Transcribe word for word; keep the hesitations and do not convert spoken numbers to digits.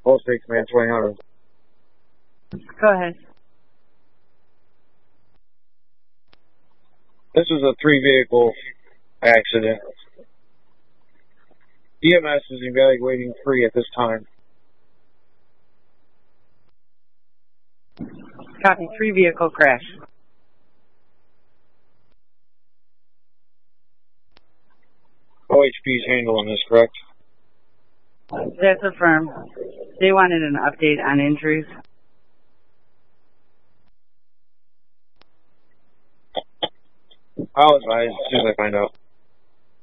Cold State Command twenty hundred. Go ahead. This is a three-vehicle accident. E M S is evaluating three at this time. Copy, three vehicle crash. O H P is handling this, correct? That's affirmed. They wanted an update on injuries. I'll advise as soon as I find out.